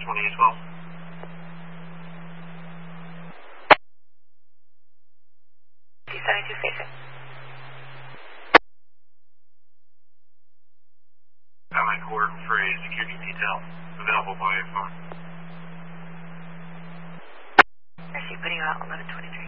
2812. D72 facing. Allied Court for a security detail available by phone. I see putting you out 1123.